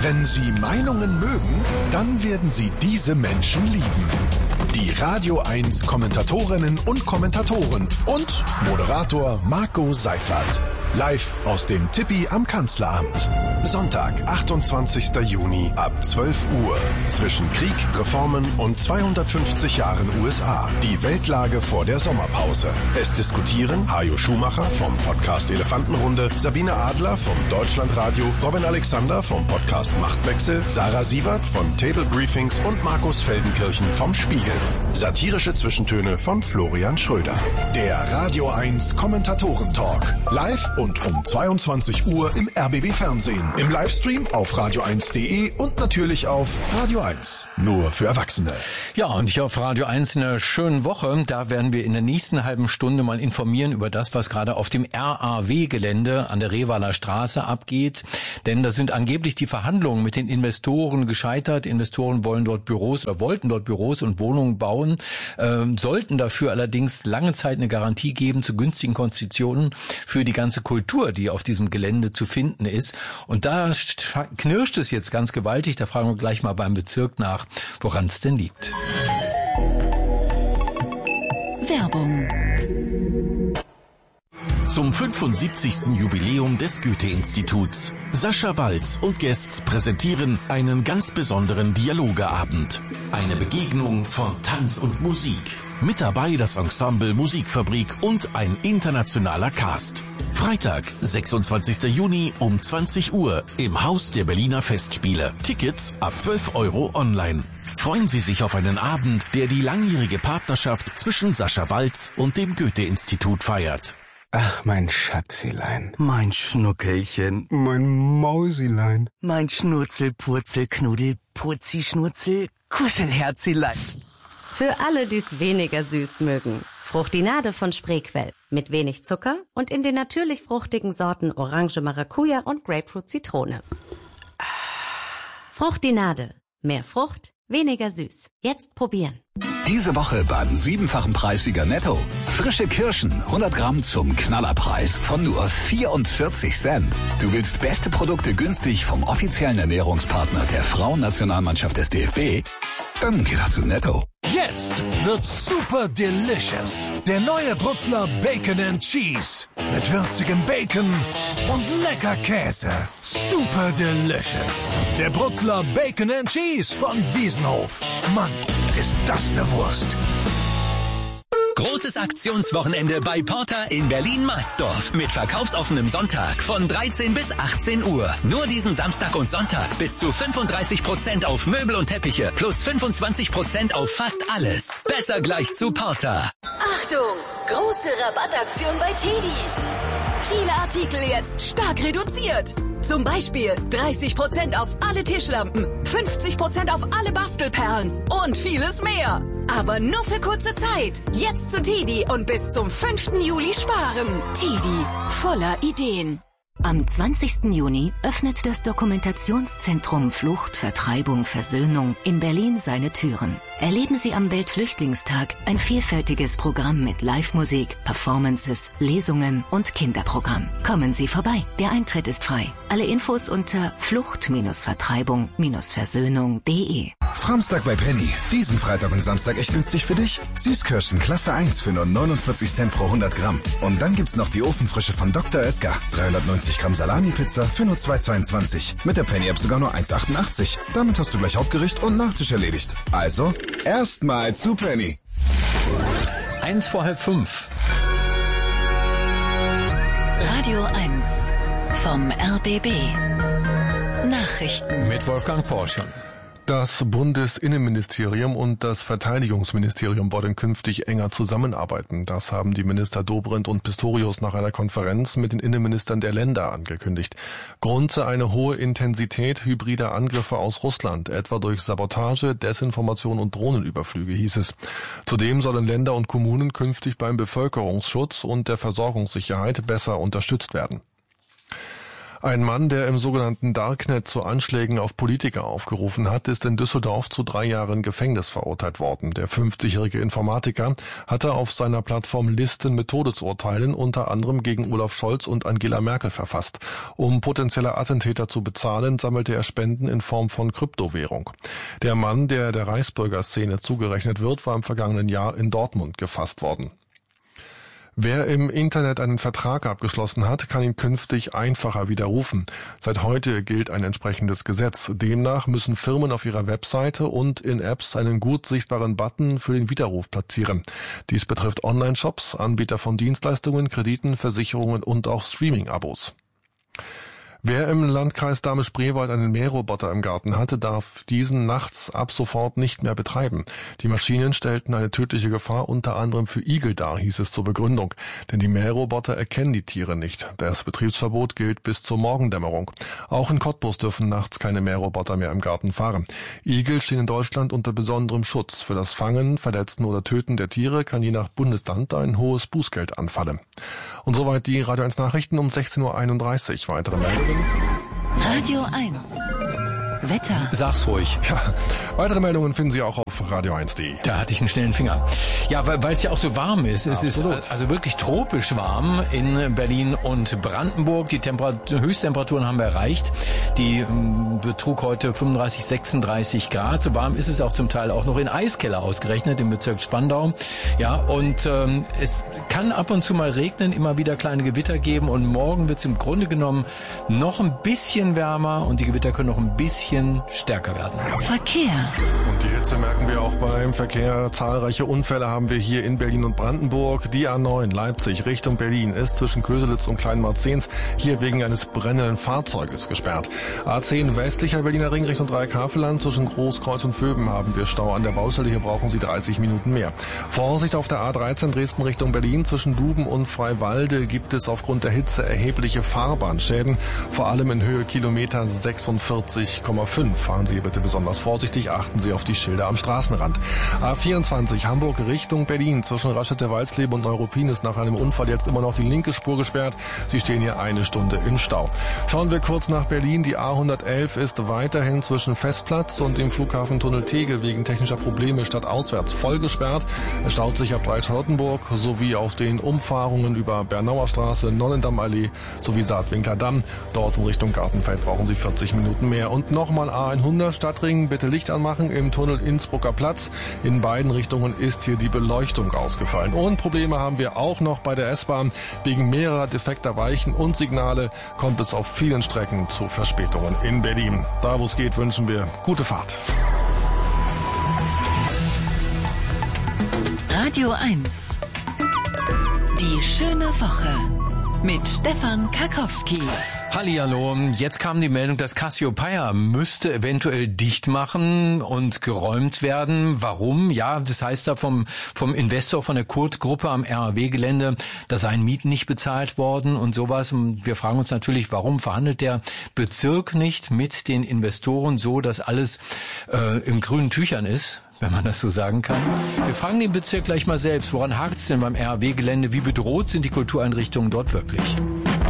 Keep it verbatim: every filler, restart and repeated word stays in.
Wenn Sie Meinungen mögen, dann werden Sie diese Menschen lieben. Die Radio eins Kommentatorinnen und Kommentatoren und Moderator Marco Seifert. Live aus dem Tippi am Kanzleramt. Sonntag, achtundzwanzigster Juni ab zwölf Uhr. Zwischen Krieg, Reformen und zweihundertfünfzig Jahren U S A. Die Weltlage vor der Sommerpause. Es diskutieren Hajo Schumacher vom Podcast Elefantenrunde, Sabine Adler vom Deutschlandradio, Robin Alexander vom Podcast Machtwechsel, Sarah Sievert von Table Briefings und Markus Feldenkirchen vom Spiegel. Satirische Zwischentöne von Florian Schröder. Der Radio eins Kommentatoren-Talk. Live und um zweiundzwanzig Uhr im R B B Fernsehen. Im Livestream auf radio eins punkt de und natürlich auf Radio eins. Nur für Erwachsene. Ja, und ich auf Radio eins in einer schönen Woche. Da werden wir in der nächsten halben Stunde mal informieren über das, was gerade auf dem R A W-Gelände an der Revaler Straße abgeht. Denn da sind angeblich die Verhandlungen mit den Investoren gescheitert. Investoren wollen dort Büros oder wollten dort Büros und Wohnungen bauen, äh, sollten dafür allerdings lange Zeit eine Garantie geben zu günstigen Konditionen für die ganze Kultur, die auf diesem Gelände zu finden ist. Und da knirscht es jetzt ganz gewaltig. Da fragen wir gleich mal beim Bezirk nach, woran es denn liegt. Werbung. Zum fünfundsiebzigsten Jubiläum des Goethe-Instituts. Sascha Waltz und Guests präsentieren einen ganz besonderen Dialogeabend. Eine Begegnung von Tanz und Musik. Mit dabei das Ensemble Musikfabrik und ein internationaler Cast. Freitag, sechsundzwanzigster Juni um zwanzig Uhr im Haus der Berliner Festspiele. Tickets ab zwölf Euro online. Freuen Sie sich auf einen Abend, der die langjährige Partnerschaft zwischen Sascha Waltz und dem Goethe-Institut feiert. Ach, mein Schatzilein. Mein Schnuckelchen. Mein Mausilein. Mein Schnurzel, Purzel, Knuddel, Purzi, Schnurzel, Kuschelherzilein. Für alle, die es weniger süß mögen. Fruchtinade von Spreequell. Mit wenig Zucker und in den natürlich fruchtigen Sorten Orange, Maracuja und Grapefruit, Zitrone. Fruchtinade. Mehr Frucht, weniger süß. Jetzt probieren. Diese Woche beim siebenfachen Preissieger Netto. Frische Kirschen, hundert Gramm zum Knallerpreis von nur vierundvierzig Cent. Du willst beste Produkte günstig vom offiziellen Ernährungspartner der Frauennationalmannschaft des D F B? Dann geh doch zu Netto. Jetzt wird's super delicious. Der neue Brutzler Bacon and Cheese. Mit würzigem Bacon und lecker Käse. Super delicious. Der Brutzler Bacon and Cheese von Wiesenhof. Mann, ist das eine Wurst. Großes Aktionswochenende bei Porter in Berlin-Marsdorf mit verkaufsoffenem Sonntag von dreizehn bis achtzehn Uhr. Nur diesen Samstag und Sonntag bis zu fünfunddreißig Prozent auf Möbel und Teppiche plus fünfundzwanzig Prozent auf fast alles. Besser gleich zu Porter. Achtung! Große Rabattaktion bei Teddy. Viele Artikel jetzt stark reduziert. Zum Beispiel dreißig Prozent auf alle Tischlampen, fünfzig Prozent auf alle Bastelperlen und vieles mehr. Aber nur für kurze Zeit. Jetzt zu Teddy und bis zum fünften Juli sparen. Teddy, voller Ideen. Am zwanzigsten Juni öffnet das Dokumentationszentrum Flucht, Vertreibung, Versöhnung in Berlin seine Türen. Erleben Sie am Weltflüchtlingstag ein vielfältiges Programm mit Live-Musik, Performances, Lesungen und Kinderprogramm. Kommen Sie vorbei. Der Eintritt ist frei. Alle Infos unter flucht-vertreibung-versöhnung punkt de. Framstag bei Penny. Diesen Freitag und Samstag echt günstig für dich. Süßkirschen Klasse eins für nur neunundvierzig Cent pro hundert Gramm. Und dann gibt's noch die Ofenfrische von Doktor Oetker. dreihundertneunzig Gramm Salami-Pizza für nur zwei Euro zweiundzwanzig. Mit der Penny-App sogar nur eins Euro achtundachtzig. Damit hast du gleich Hauptgericht und Nachtisch erledigt. Also, erstmal zu Penny. Eins vor halb fünf. Radio eins vom R B B. Nachrichten. Mit Wolfgang Porsche. Das Bundesinnenministerium und das Verteidigungsministerium wollen künftig enger zusammenarbeiten. Das haben die Minister Dobrindt und Pistorius nach einer Konferenz mit den Innenministern der Länder angekündigt. Grund sei eine hohe Intensität hybrider Angriffe aus Russland, etwa durch Sabotage, Desinformation und Drohnenüberflüge, hieß es. Zudem sollen Länder und Kommunen künftig beim Bevölkerungsschutz und der Versorgungssicherheit besser unterstützt werden. Ein Mann, der im sogenannten Darknet zu Anschlägen auf Politiker aufgerufen hat, ist in Düsseldorf zu drei Jahren Gefängnis verurteilt worden. Der fünfzigjährige Informatiker hatte auf seiner Plattform Listen mit Todesurteilen unter anderem gegen Olaf Scholz und Angela Merkel verfasst. Um potenzielle Attentäter zu bezahlen, sammelte er Spenden in Form von Kryptowährung. Der Mann, der der Reichsbürgerszene zugerechnet wird, war im vergangenen Jahr in Dortmund gefasst worden. Wer im Internet einen Vertrag abgeschlossen hat, kann ihn künftig einfacher widerrufen. Seit heute gilt ein entsprechendes Gesetz. Demnach müssen Firmen auf ihrer Webseite und in Apps einen gut sichtbaren Button für den Widerruf platzieren. Dies betrifft Online-Shops, Anbieter von Dienstleistungen, Krediten, Versicherungen und auch Streaming-Abos. Wer im Landkreis Dahme-Spreewald einen Mähroboter im Garten hatte, darf diesen nachts ab sofort nicht mehr betreiben. Die Maschinen stellten eine tödliche Gefahr unter anderem für Igel dar, hieß es zur Begründung. Denn die Mähroboter erkennen die Tiere nicht. Das Betriebsverbot gilt bis zur Morgendämmerung. Auch in Cottbus dürfen nachts keine Mähroboter mehr im Garten fahren. Igel stehen in Deutschland unter besonderem Schutz. Für das Fangen, Verletzen oder Töten der Tiere kann je nach Bundesland ein hohes Bußgeld anfallen. Und soweit die Radio eins Nachrichten um sechzehn Uhr einunddreißig. Weitere Meldungen. Radio eins. Wetter. Sag's ruhig. Ja, weitere Meldungen finden Sie auch auf radio eins punkt de. Da hatte ich einen schnellen Finger. Ja, weil es ja auch so warm ist. Es Absolut. ist also wirklich tropisch warm in Berlin und Brandenburg. Die Temperat- Höchsttemperaturen haben wir erreicht. Die ähm, betrug heute fünfunddreißig, sechsunddreißig Grad. So warm ist es auch zum Teil auch noch in Eiskeller ausgerechnet, im Bezirk Spandau. Ja, und ähm, es kann ab und zu mal regnen, immer wieder kleine Gewitter geben. Und morgen wird es im Grunde genommen noch ein bisschen wärmer und die Gewitter können noch ein bisschen stärker werden. Verkehr. Und die Hitze merken wir auch beim Verkehr. Zahlreiche Unfälle haben wir hier in Berlin und Brandenburg. Die A neun Leipzig Richtung Berlin ist zwischen Köselitz und Kleinmarzens hier wegen eines brennenden Fahrzeuges gesperrt. A zehn westlicher Berliner Ring Richtung Dreieck-Havelland zwischen Großkreuz und Vöben haben wir Stau an der Baustelle. Hier brauchen Sie dreißig Minuten mehr. Vorsicht auf der A dreizehn Dresden Richtung Berlin zwischen Duben und Freiwalde gibt es aufgrund der Hitze erhebliche Fahrbahnschäden. Vor allem in Höhe Kilometer sechsundvierzig Komma fünf. Fahren Sie bitte besonders vorsichtig, achten Sie auf die Schilder am Straßenrand. A vierundzwanzig Hamburg Richtung Berlin zwischen Raschette-Walsleben und Neuruppin ist nach einem Unfall jetzt immer noch die linke Spur gesperrt. Sie stehen hier eine Stunde im Stau. Schauen wir kurz nach Berlin. Die A hundertelf ist weiterhin zwischen Festplatz und dem Flughafentunnel Tegel wegen technischer Probleme stadtauswärts voll gesperrt. Es staut sich ab Breitschottenburg sowie auf den Umfahrungen über Bernauer Straße, Nonnendammallee sowie Saatwinkler Damm. Dort in Richtung Gartenfeld brauchen Sie vierzig Minuten mehr. Und nochmal A hundert Stadtring, bitte Licht anmachen im Tunnel Innsbrucker Platz. In beiden Richtungen ist hier die Beleuchtung ausgefallen. Und Probleme haben wir auch noch bei der S-Bahn. Wegen mehrerer defekter Weichen und Signale kommt es auf vielen Strecken zu Verspätungen in Berlin. Da wo es geht, wünschen wir gute Fahrt. Radio eins. Die schöne Woche mit Stefan Karkowski. Hallihallo, jetzt kam die Meldung, dass Cassiopeia müsste eventuell dicht machen und geräumt werden. Warum? Ja, das heißt da vom vom Investor von der Kurt-Gruppe am R A W-Gelände, da seien Mieten nicht bezahlt worden und sowas. Und wir fragen uns natürlich, warum verhandelt der Bezirk nicht mit den Investoren so, dass alles äh, in grünen Tüchern ist, wenn man das so sagen kann. Wir fragen den Bezirk gleich mal selbst, woran hakt's denn beim R A W-Gelände? Wie bedroht sind die Kultureinrichtungen dort wirklich?